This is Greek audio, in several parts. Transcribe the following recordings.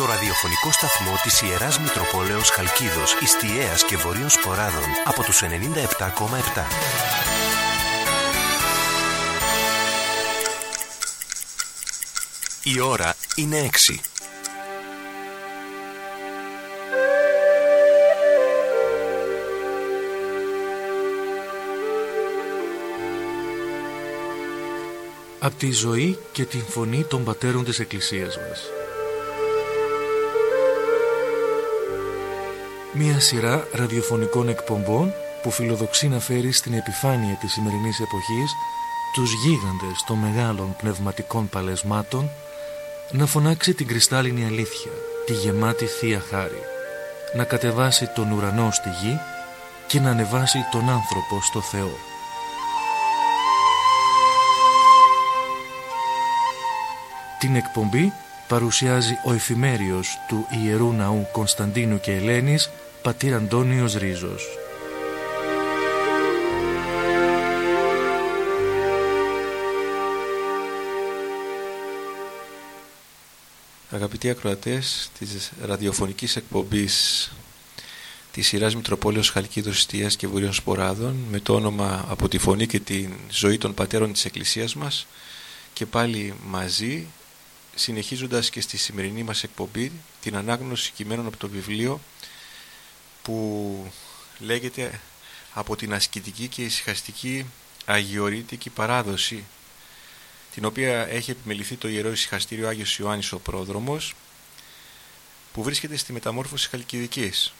το ραδιοφωνικό σταθμό της Ιεράς Μητροπόλεως Χαλκίδος, Ιστιαίας και Βορείων Σποράδων από τους 97,7. Η ώρα είναι 6. Από τη ζωή και την φωνή των πατέρων της Εκκλησίας μας. Μία σειρά ραδιοφωνικών εκπομπών που φιλοδοξεί να φέρει στην επιφάνεια της σημερινής εποχής τους γίγαντες των μεγάλων πνευματικών παλεσμάτων, να φωνάξει την κρυστάλλινη αλήθεια, τη γεμάτη Θεία Χάρη, να κατεβάσει τον ουρανό στη γη και να ανεβάσει τον άνθρωπο στο Θεό. Την εκπομπή παρουσιάζει ο εφημέριος του Ιερού Ναού Κωνσταντίνου και Ελένης, πατήρ Αντώνιος Ρίζος. Αγαπητοί ακροατές της ραδιοφωνικής εκπομπής της σειράς Μητροπόλεως Χαλκίδος, Ιστιαίας και Βορείων Σποράδων, με το όνομα «Από τη φωνή και τη ζωή των πατέρων της Εκκλησίας μας», και πάλι μαζί, συνεχίζοντας και στη σημερινή μας εκπομπή την ανάγνωση κειμένων από το βιβλίο που λέγεται «Από την ασκητική και ησυχαστική αγιορείτικη παράδοση», την οποία έχει επιμεληθεί το Ιερό Ησυχαστήριο Άγιος Ιωάννης ο Πρόδρομος, που βρίσκεται στη Μεταμόρφωση Χαλκιδικής.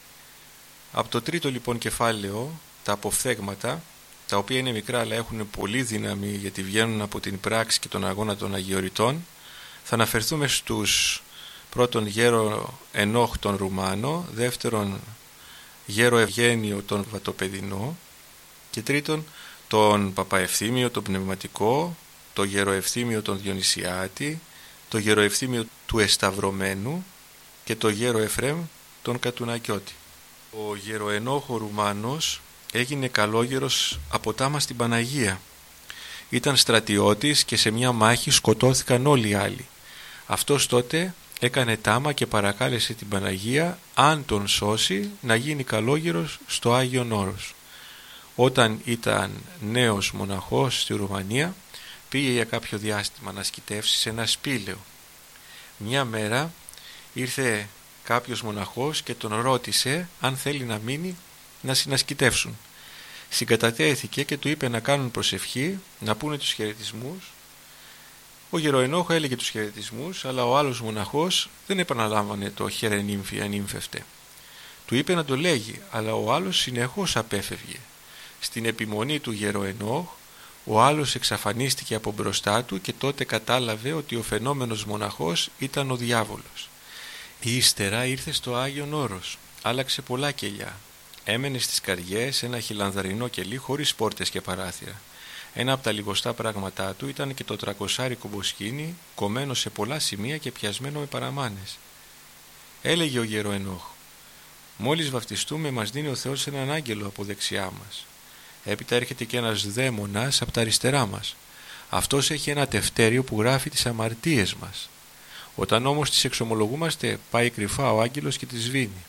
Από το τρίτο λοιπόν κεφάλαιο, τα αποφθέγματα, τα οποία είναι μικρά αλλά έχουν πολύ δύναμη γιατί βγαίνουν από την πράξη και τον αγώνα των αγιοριτών, θα αναφερθούμε στους πρώτον γέρο Ενόχ τον Ρουμάνο, δεύτερον γέρο Ευγένιο τον Βατοπεδινό και τρίτον τον Παπαευθύμιο τον Πνευματικό, το γέρο Ευθύμιο τον Διονυσιάτη, το γέρο Ευθύμιο του Εσταυρωμένου και το γέρο Εφρέμ τον Κατουνακιώτη. Ο γέρο Ενόχ ο Ρουμάνος έγινε καλόγερος από τάμα στην Παναγία. Ήταν στρατιώτης και σε μια μάχη σκοτώθηκαν όλοι οι άλλοι. Αυτός τότε έκανε τάμα και παρακάλεσε την Παναγία, αν τον σώσει, να γίνει καλόγερος στο Άγιον Όρος. Όταν ήταν νέος μοναχός στη Ρουμανία, πήγε για κάποιο διάστημα να ασκητεύσει σε ένα σπήλαιο. Μια μέρα ήρθε κάποιος μοναχός και τον ρώτησε αν θέλει να μείνει να συνασκητεύσουν. Συγκατατέθηκε και του είπε να κάνουν προσευχή, να πούνε τους χαιρετισμούς. Ο γεροενόχο έλεγε τους χαιρετισμούς, αλλά ο άλλος μοναχός δεν επαναλάμβανε το χαίρε νύμφη ανύμφευτε. Του είπε να το λέγει, αλλά ο άλλος συνεχώς απέφευγε. Στην επιμονή του γεροενόχ, ο άλλος εξαφανίστηκε από μπροστά του και τότε κατάλαβε ότι ο φαινόμενος μοναχός ήταν ο διάβολος. Ύστερα ήρθε στο Άγιον Όρος, άλλαξε πολλά κελιά. Έμενε στις καριές ένα χιλανδρινό κελί χωρίς πόρτες και παράθυρα. Ένα από τα λιγοστά πράγματά του ήταν και το 300 κομποσκίνη, κομμένο σε πολλά σημεία και πιασμένο με παραμάνες. Έλεγε ο γεροενόχ, μόλις βαφτιστούμε μας δίνει ο Θεός έναν άγγελο από δεξιά μας. Έπειτα έρχεται και ένας δαίμονας από τα αριστερά μας. Αυτός έχει ένα τευτέριο που γράφει τις αμαρτίες μας. Όταν όμως τις εξομολογούμαστε, πάει κρυφά ο άγγελος και τις σβήνει.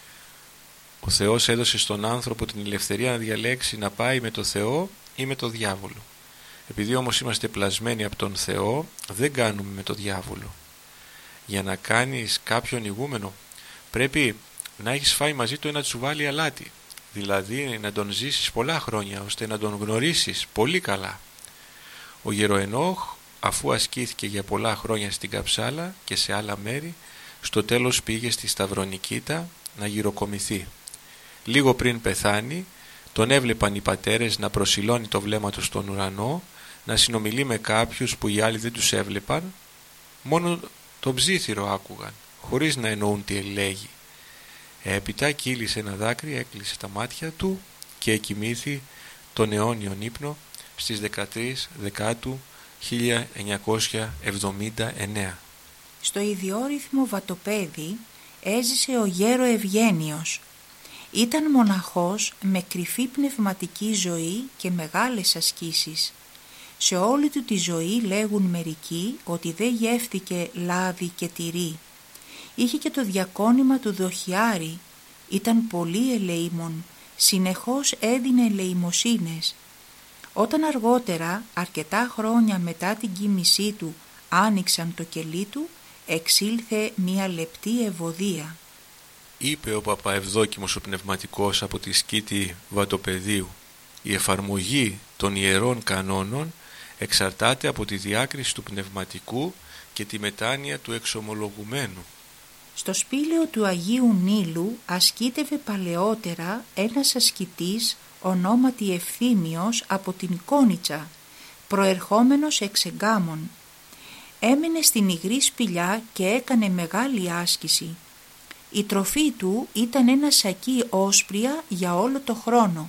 Ο Θεός έδωσε στον άνθρωπο την ελευθερία να διαλέξει να πάει με το Θεό ή με το διάβολο. Επειδή όμως είμαστε πλασμένοι από τον Θεό, δεν κάνουμε με το διάβολο. Για να κάνεις κάποιον ηγούμενο, πρέπει να έχεις φάει μαζί του ένα τσουβάλι αλάτι, δηλαδή να τον ζήσεις πολλά χρόνια, ώστε να τον γνωρίσεις πολύ καλά. Ο γεροενόχ, αφού ασκήθηκε για πολλά χρόνια στην Καψάλα και σε άλλα μέρη, στο τέλος πήγε στη Σταυρονικήτα να γυροκομηθεί. Λίγο πριν πεθάνει, τον έβλεπαν οι πατέρες να προσιλώνει το βλέμμα του στον ουρανό, να συνομιλεί με κάποιους που οι άλλοι δεν τους έβλεπαν, μόνο το ψήθυρο άκουγαν, χωρίς να εννοούν τι λέγει. Έπειτα κύλησε ένα δάκρυ, έκλεισε τα μάτια του και εκοιμήθη τον αιώνιον ύπνο στις 13 Δεκάτου 1979. Στο ιδιόρυθμο Βατοπέδι έζησε ο γέρο Ευγένιος. Ήταν μοναχός με κρυφή πνευματική ζωή και μεγάλες ασκήσεις. Σε όλη του τη ζωή λέγουν μερικοί ότι δεν γεύθηκε λάδι και τυρί. Είχε και το διακόνημα του δοχιάρη. Ήταν πολύ ελεήμων, συνεχώς έδινε ελεημοσύνες. Όταν αργότερα, αρκετά χρόνια μετά την κοίμησή του, άνοιξαν το κελί του, εξήλθε μία λεπτή ευωδία. Είπε ο Παπαευδόκιμος ο Πνευματικός από τη σκήτη Βατοπεδίου: η εφαρμογή των ιερών κανόνων εξαρτάται από τη διάκριση του πνευματικού και τη μετάνοια του εξομολογουμένου. Στο σπήλαιο του Αγίου Νείλου ασκήτευε παλαιότερα ένας ασκητής ονόματι Ευθύμιος από την Κόνιτσα, προερχόμενος εξ Εγκάμων. Έμενε στην υγρή σπηλιά και έκανε μεγάλη άσκηση. Η τροφή του ήταν ένα σακί όσπρια για όλο το χρόνο.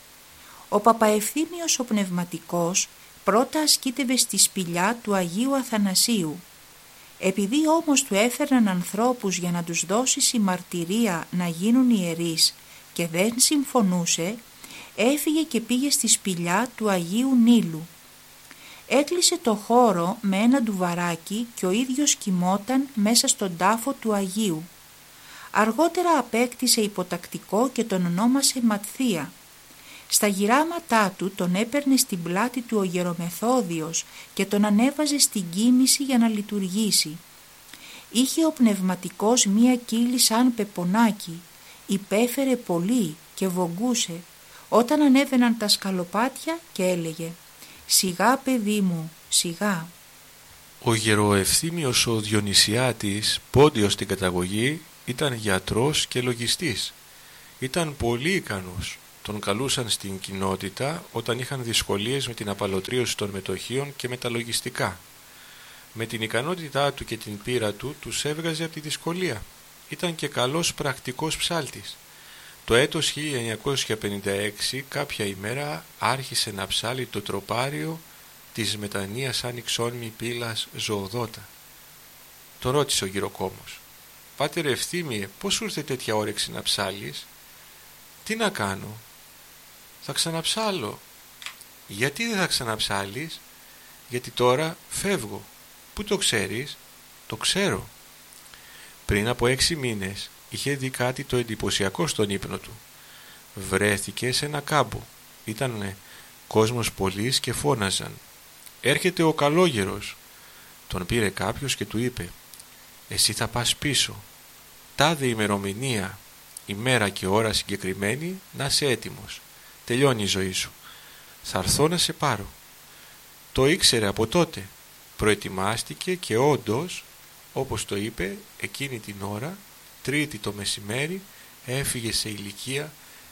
Ο Παπαευθύμιος ο Πνευματικός πρώτα ασκήτευε στη σπηλιά του Αγίου Αθανασίου. Επειδή όμως του έφερναν ανθρώπους για να τους δώσει συμμαρτυρία να γίνουν ιερείς και δεν συμφωνούσε, έφυγε και πήγε στη σπηλιά του Αγίου Νείλου. Έκλεισε το χώρο με ένα ντουβαράκι και ο ίδιος κοιμόταν μέσα στον τάφο του Αγίου. Αργότερα απέκτησε υποτακτικό και τον ονόμασε Ματθία. Στα γυράματά του τον έπαιρνε στην πλάτη του ο Γερομεθόδιος και τον ανέβαζε στην κοίμηση για να λειτουργήσει. Είχε ο Πνευματικός μία κύλη σαν πεπονάκι, υπέφερε πολύ και βογκούσε όταν ανέβαιναν τα σκαλοπάτια και έλεγε «Σιγά παιδί μου, σιγά». Ο Γεροευθύμιος ο Διονυσιάτης, πόντιος στην καταγωγή, ήταν γιατρός και λογιστής. Ήταν πολύ ικανός. Τον καλούσαν στην κοινότητα όταν είχαν δυσκολίες με την απαλωτρίωση των μετοχείων και με τα λογιστικά. Με την ικανότητά του και την πείρα του τους έβγαζε από τη δυσκολία. Ήταν και καλός πρακτικός ψάλτης. Το έτος 1956 κάποια ημέρα άρχισε να ψάλει το τροπάριο της μετανοίας Άνοιξόνμη πύλας Ζωοδότα. Τον ρώτησε ο γυροκόμος: «Πάτερ Ευθύμιε, πώς σου ήρθε τέτοια όρεξη να ψάλεις?» «Τι να κάνω?» «Θα ξαναψάλω». «Γιατί δεν θα ξαναψάλεις?» «Γιατί τώρα φεύγω». «Πού το ξέρεις?» «Το ξέρω». Πριν από 6 μήνες είχε δει κάτι το εντυπωσιακό στον ύπνο του. Βρέθηκε σε ένα κάμπο. Ήτανε κόσμος πολλής και φώναζαν: «Έρχεται ο καλόγερος». Τον πήρε κάποιος και του είπε: «Εσύ θα πας πίσω. Τάδε ημερομηνία, ημέρα και ώρα συγκεκριμένη, να είσαι έτοιμος. Τελειώνει η ζωή σου. Θα έρθω να σε πάρω». Το ήξερε από τότε. Προετοιμάστηκε και όντως, όπως το είπε, εκείνη την ώρα, Τρίτη το μεσημέρι, έφυγε σε ηλικία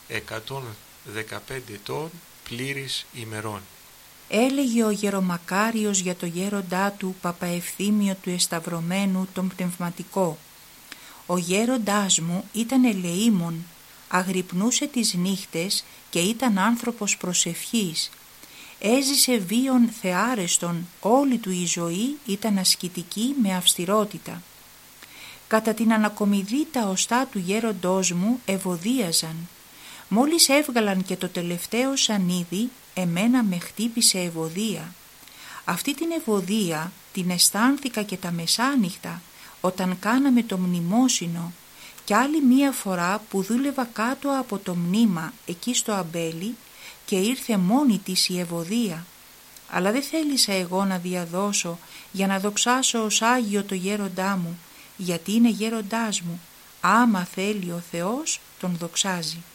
115 ετών πλήρης ημερών. Έλεγε ο γερομακάριος για το γέροντά του Παπαευθύμιο του Εσταυρωμένου τον Πνευματικό: «Ο γέροντάς μου ήταν ελεήμων, αγρυπνούσε τις νύχτες και ήταν άνθρωπος προσευχής. Έζησε βίον θεάρεστον, όλη του η ζωή ήταν ασκητική με αυστηρότητα. Κατά την ανακομιδή τα οστά του γέροντός μου ευωδίαζαν. Μόλις έβγαλαν και το τελευταίο σανίδι, εμένα με χτύπησε ευωδία. Αυτή την ευωδία την αισθάνθηκα και τα μεσάνυχτα όταν κάναμε το μνημόσυνο και άλλη μία φορά που δούλευα κάτω από το μνήμα εκεί στο αμπέλι και ήρθε μόνη της η ευωδία. Αλλά δεν θέλησα εγώ να διαδώσω για να δοξάσω ως Άγιο το γέροντά μου, γιατί είναι γέροντάς μου. Άμα θέλει ο Θεός τον δοξάζει».